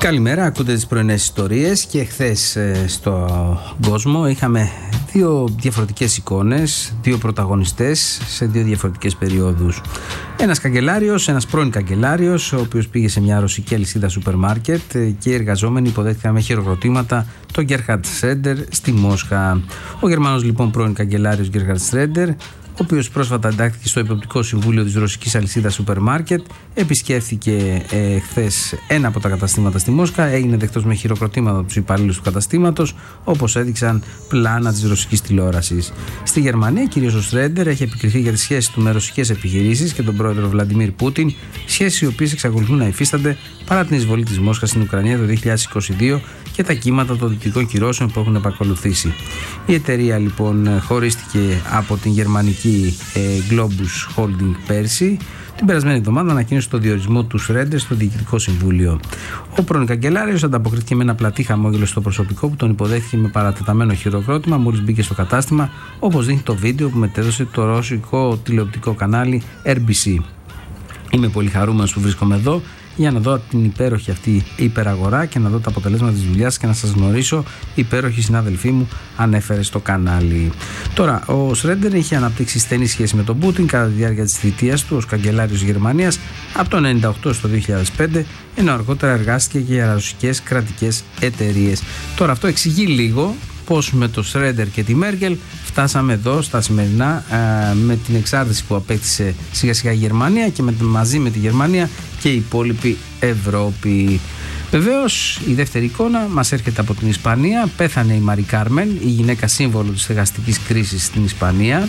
Καλημέρα, ακούτε τις πρωινές ιστορίες και χθες στον κόσμο είχαμε δύο διαφορετικές εικόνες, δύο πρωταγωνιστές σε δύο διαφορετικές περιόδους. Ένας καγκελάριος, ένας πρώην καγκελάριος, ο οποίος πήγε σε μια ρωσική αλυσίδα σούπερ μάρκετ και οι εργαζόμενοι υποδέχτηκαν με χειροκροτήματα τον Γκέρχαρντ Σρέντερ στη Μόσχα. Ο Γερμανός λοιπόν πρώην καγκελάριος Γκέρχαρντ Σρέντερ, ο οποίος πρόσφατα εντάχθηκε στο Υποπτικό Συμβούλιο της ρωσικής αλυσίδας σούπερ μάρκετ, επισκέφθηκε χθες ένα από τα καταστήματα στη Μόσχα, έγινε δεκτός με χειροκροτήματα από τους υπαλλήλους του καταστήματος, όπως έδειξαν πλάνα της ρωσικής τηλεόρασης. Στη Γερμανία, κυρίως ο Σρέντερ έχει επικριθεί για τις σχέσεις του με ρωσικές επιχειρήσεις και τον πρόεδρο Βλαντιμίρ Πούτιν, σχέσεις οι οποίες εξακολουθούν να υφίστανται παρά την εισβολή της Μόσχας στην Ουκρανία το 2022 και τα κύματα των δυτικών κυρώσεων που έχουν επακολουθήσει. Η εταιρεία λοιπόν χωρίστηκε από την γερμανική Globus Holding πέρσι. Την περασμένη εβδομάδα ανακοίνωσε το διορισμό του Σρέντερ στο Διοικητικό Συμβούλιο. Ο πρώην καγκελάριος ανταποκρίθηκε με ένα πλατή χαμόγελο στο προσωπικό που τον υποδέχθηκε με παρατεταμένο χειροκρότημα μόλις μπήκε στο κατάστημα, όπως δείχνει το βίντεο που μετέδωσε το ρωσικό τηλεοπτικό κανάλι RBC. Είμαι πολύ χαρούμενος που βρίσκομαι εδώ για να δω την υπέροχη αυτή υπεραγορά και να δω τα αποτελέσματα της δουλειάς και να σας γνωρίσω, υπέροχοι συνάδελφοί μου, ανέφερε στο κανάλι. Τώρα, ο Σρέντερ είχε αναπτύξει στενή σχέση με τον Πούτιν κατά τη διάρκεια της θητείας του ως καγκελάριος Γερμανίας από το 1998 στο 2005, ενώ αργότερα εργάστηκε και για ρωσικές κρατικές εταιρείες. Τώρα, αυτό εξηγεί λίγο πώς με το Σρέντερ και τη Μέρκελ φτάσαμε εδώ στα σημερινά, με την εξάρτηση που απέκτησε σιγά σιγά η Γερμανία και μαζί με τη Γερμανία και η υπόλοιπη Ευρώπη. Βεβαίως η δεύτερη εικόνα μας έρχεται από την Ισπανία. Πέθανε η Μαρί Κάρμεν, η γυναίκα σύμβολο της στεγαστικής κρίσης στην Ισπανία.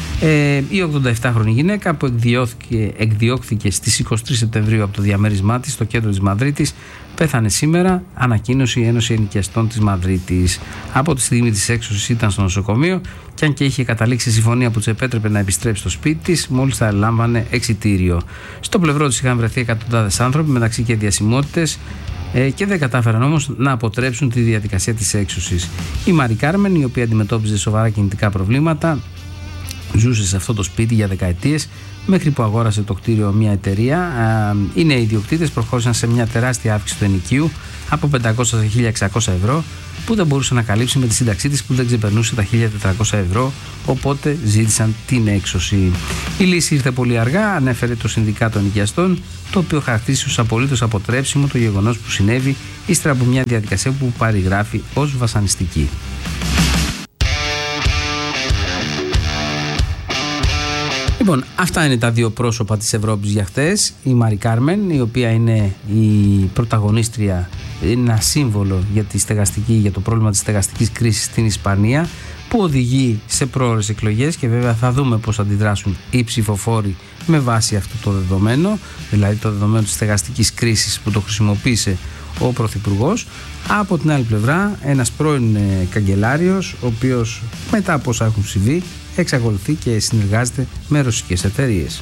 Η 87χρονη γυναίκα που εκδιώχθηκε στις 23 Σεπτεμβρίου από το διαμέρισμά της στο κέντρο της Μαδρίτης πέθανε σήμερα, ανακοίνωσε η Ένωση Ενοικιαστών της Μαδρίτης. Από τη στιγμή της έξωσης ήταν στο νοσοκομείο και αν και είχε καταλήξει συμφωνία που της επέτρεπε να επιστρέψει στο σπίτι της, μόλις θα λάμβανε εξιτήριο. Στο πλευρό της είχαν βρεθεί εκατοντάδες άνθρωποι, μεταξύ και διασημότητες, και δεν κατάφεραν όμως να αποτρέψουν τη διαδικασία της έξωσης. Η Μαρί Κάρμεν, η οποία αντιμετώπιζε σοβαρά κινητικά προβλήματα, ζούσε σε αυτό το σπίτι για δεκαετίες μέχρι που αγόρασε το κτίριο μια εταιρεία. Οι νέοι ιδιοκτήτες προχώρησαν σε μια τεράστια αύξηση του ενοικίου από 500 σε 1.600 ευρώ που δεν μπορούσε να καλύψει με τη σύνταξή της που δεν ξεπερνούσε τα 1.400 ευρώ, οπότε ζήτησαν την έξωση. Η λύση ήρθε πολύ αργά, ανέφερε το Συνδικάτο Ενοικιαστών, το οποίο χαρακτήρισε ως απολύτως αποτρέψιμο το γεγονός που συνέβη ύστερα από μια διαδικασία που περιγράφει ως βασανιστική. Λοιπόν, αυτά είναι τα δύο πρόσωπα της Ευρώπης για χτες. Η Μαρί Κάρμεν, η οποία είναι η πρωταγωνίστρια, ένα σύμβολο για το πρόβλημα της στεγαστικής κρίσης στην Ισπανία, που οδηγεί σε πρόωρες εκλογές και βέβαια θα δούμε πώς αντιδράσουν οι ψηφοφόροι με βάση αυτό το δεδομένο, δηλαδή το δεδομένο της στεγαστικής κρίσης που το χρησιμοποίησε ο Πρωθυπουργός. Από την άλλη πλευρά, ένας πρώην καγκελάριος, ο οποίος μετά από όσα έχουν συμβεί εξακολουθεί και συνεργάζεται με ρωσικές εταιρείες.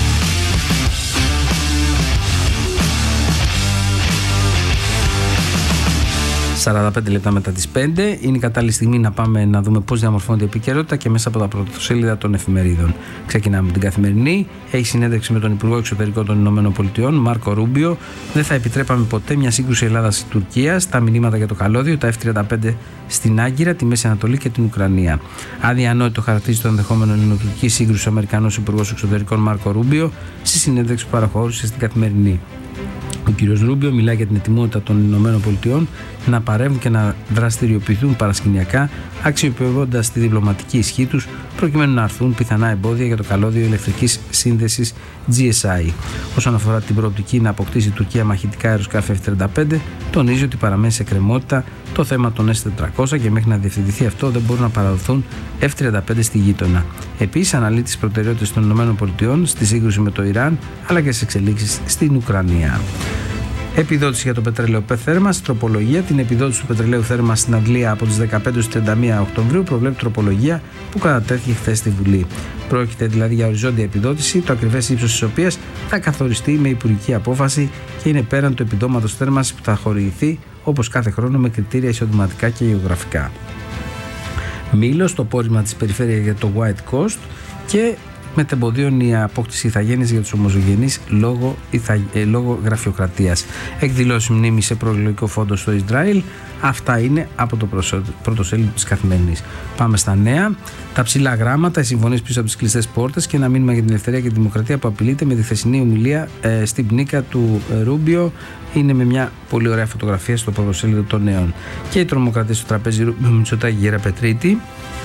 45 λεπτά μετά τις 5 είναι η κατάλληλη στιγμή να πάμε να δούμε πώς διαμορφώνεται η επικαιρότητα και μέσα από τα πρωτοσέλιδα των εφημερίδων. Ξεκινάμε με την Καθημερινή. Έχει συνέντευξη με τον Υπουργό Εξωτερικών των ΗΠΑ, Μάρκο Ρούμπιο. Δεν θα επιτρέπαμε ποτέ μια σύγκρουση Ελλάδας-Τουρκίας. Τα μηνύματα για το καλώδιο, τα F-35 στην Άγκυρα, τη Μέση Ανατολή και την Ουκρανία. Αδιανόητο χαρακτηρίζει το ενδεχόμενο ελληνοτουρκική σύγκρουση ο Αμερικανός Υπουργός Εξωτερικών Μάρκο Ρούμπιο στη συνέντευξη που παραχώρησε στην Καθημερινή. Ο κ. Ρούμπιο μιλάει για την ετοιμότητα των ΗΠΑ να παρέμβουν και να δραστηριοποιηθούν παρασκηνιακά, αξιοποιώντας τη διπλωματική ισχύ τους προκειμένου να αρθούν πιθανά εμπόδια για το καλώδιο ηλεκτρικής σύνδεσης GSI. Όσον αφορά την προοπτική να αποκτήσει η Τουρκία μαχητικά αεροσκάφη F-35, τονίζει ότι παραμένει σε εκκρεμότητα το θέμα των S-400 και μέχρι να διευθετηθεί αυτό δεν μπορούν να παραδοθούν F-35 στη γείτονα. Επίσης, αναλύει τις προτεραιότητες των ΗΠΑ στη σύγκρουση με το Ιράν αλλά και στις εξελίξεις στην Ουκρανία. Επιδότηση για το πετρέλαιο θέρμανσης, τροπολογία. Την επιδότηση του πετρελαίου θέρμανσης στην Αγγλία από τις 15 στις 31 Οκτωβρίου προβλέπει τροπολογία που κατατέθηκε χθες στη Βουλή. Πρόκειται δηλαδή για οριζόντια επιδότηση, το ακριβές ύψος της οποίας θα καθοριστεί με υπουργική απόφαση και είναι πέραν του επιδόματος θέρμανσης που θα χορηγηθεί όπως κάθε χρόνο με κριτήρια εισοδηματικά και γεωγραφικά. Μήλος, το πόρισμα της περιφέρειας για το White Coast και μετεμποδίων η απόκτηση ηθαγένειας για τους ομοζωογενείς λόγω γραφειοκρατίας. Εκδηλώσει μνήμη σε προεκλογικό φόντο στο Ισραήλ. Αυτά είναι από το πρωτοσέλιδο της Καθημερινής. Πάμε στα νέα. Τα ψηλά γράμματα, οι συμφωνίες πίσω από τις κλειστές πόρτες και ένα μήνυμα για την ελευθερία και τη δημοκρατία που απειλείται με τη χθεσινή ομιλία στην πνίκα του Ρούμπιο. Είναι με μια πολύ ωραία φωτογραφία στο πρωτοσέλιδο των νέων. Και οι τρομοκρατίες στο τραπέζι Ρούμπιο, Μητσοτάκη, Γεραπετρίτη.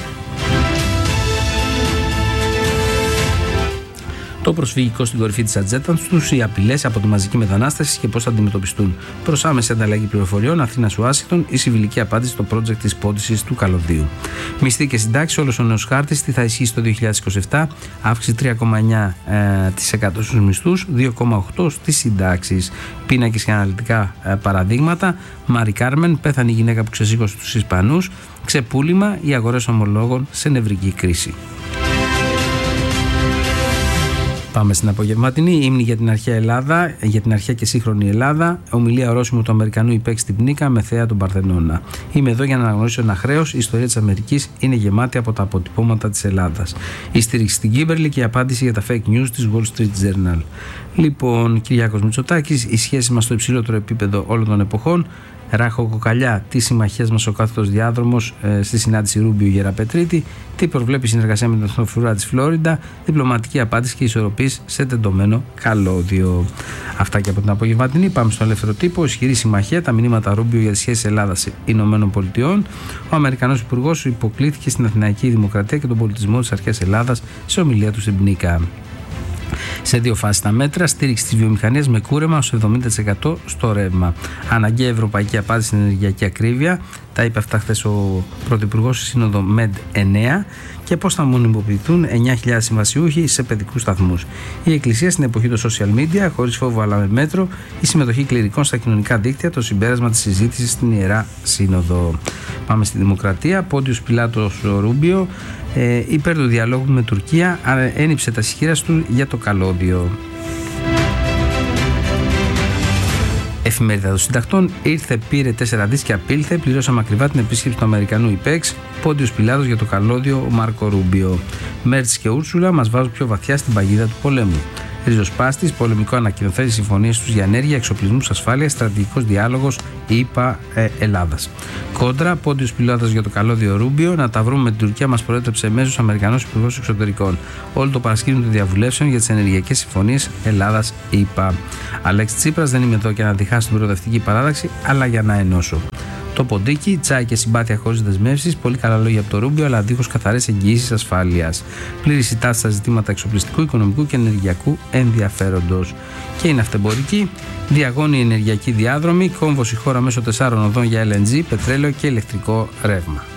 Το προσφυγικό στην κορυφή της ατζέντα τους, οι απειλές από τη μαζική μετανάστευση και πώς θα αντιμετωπιστούν. Προς άμεση ανταλλαγή πληροφοριών, Αθήνας Ουάσιγκτον, η συμβιλική απάντηση στο project της πώλησης του καλωδίου. Μισθοί και συντάξεις, όλος ο νέος χάρτης, τι θα ισχύσει το 2027, αύξηση 3,9% στους μισθούς, 2,8% στις συντάξεις. Πίνακες και αναλυτικά παραδείγματα. Μάρι Κάρμεν, πέθανε η γυναίκα που ξεσήκωσε τους Ισπανούς. Ξεπούλημα, οι αγορές ομολόγων σε νευρική κρίση. Πάμε στην απογευματινή. Ύμνη για την αρχαία Ελλάδα, για την αρχαία και σύγχρονη Ελλάδα. Ομιλία ορόσημου του Αμερικανού υπέκ στην πνίκα με θέα τον Παρθενώνα. Είμαι εδώ για να αναγνωρίσω ένα χρέος. Η ιστορία της Αμερικής είναι γεμάτη από τα αποτυπώματα της Ελλάδας. Η στήριξη στην Κίμπερλι και η απάντηση για τα fake news της Wall Street Journal. Λοιπόν, Κυριάκος Μητσοτάκης, οι σχέσεις μας στο υψηλότερο επίπεδο όλων των εποχών. Ράχοκοκαλιά, τι συμμαχίας μας ο κάθετος διάδρομος στη συνάντηση Ρούμπιο Γεραπετρίτη, τι προβλέπει η συνεργασία με την Εθνοφρουρά της Φλόριντα, διπλωματική απάντηση και ισορροπής σε τεντωμένο καλώδιο. Αυτά και από την απογευματινή. Πάμε στο ελεύθερο τύπο. Ισχυρή συμμαχία, τα μηνύματα Ρούμπιο για τις σχέσεις Ελλάδα-ΗΠΑ. Ο Αμερικανός Υπουργός υποκλήθηκε στην Αθηναϊκή Δημοκρατία και τον πολιτισμό της αρχαίας Ελλάδας σε ομιλία του στην Πνίκα. Σε δύο φάσεις τα μέτρα, στήριξη της βιομηχανίας με κούρεμα ως 70% στο ρεύμα. Αναγκαία ευρωπαϊκή απάντηση στην ενεργειακή ακρίβεια. Τα είπε αυτά χθες ο Πρωθυπουργός στη Σύνοδο ΜΕΔ-9 και πώς θα μονιμοποιηθούν 9.000 συμβασιούχοι σε παιδικούς σταθμούς. Η Εκκλησία στην εποχή των social media, χωρίς φόβο αλλά με μέτρο, η συμμετοχή κληρικών στα κοινωνικά δίκτυα, το συμπέρασμα της συζήτησης στην Ιερά Σύνοδο. Πάμε στη Δημοκρατία. Πόντιος Πιλάτος Ρούμπιο, υπέρ του διαλόγου με Τουρκία, ένυψε τα ισχύρα του για το καλώδιο. Εφημερίδα των Συντακτών, ήρθε, πήρε 4 δις και απήλθε, πληρώσαμε ακριβά την επίσκεψη του Αμερικανού υπέξ. Πόντιος Πιλάτος για το καλώδιο ο Μάρκο Ρούμπιο. Μέρτς και Ούρσουλα μας βάζουν πιο βαθιά στην παγίδα του πολέμου. Ριζοσπάστης, πολεμικό ανακοινωθέν, συμφωνίες τους για ενέργεια, εξοπλισμούς, ασφάλεια, στρατηγικός διάλογος, ΗΠΑ Ελλάδας. Κόντρα, Πόντιος Πιλάτος για το καλώδιο Ρούμπιο, να τα βρούμε με την Τουρκία, μας προέτρεψε εμέσως ο Αμερικανός Υπουργός Εξωτερικών. Όλο το παρασκήνιο των διαβουλεύσεων για τις ενεργειακές συμφωνίες Ελλάδα-ΗΠΑ. Αλέξη Τσίπρας, δεν είμαι εδώ για να διχάσω την προοδευτική παράταξη, αλλά για να ενώσω. Το ποντίκι, τσάι και συμπάθεια χωρίς δεσμεύσεις, πολύ καλά λόγια από το Ρούμπιο, αλλά δίχως καθαρές εγγυήσεις ασφάλειας. Πλήρη σιτά στα ζητήματα εξοπλιστικού, οικονομικού και ενεργειακού ενδιαφέροντος. Και είναι αυτεμπορική, διαγώνει ενεργειακή διάδρομη, κόμβος η χώρα μέσω 4 οδών για LNG, πετρέλαιο και ηλεκτρικό ρεύμα.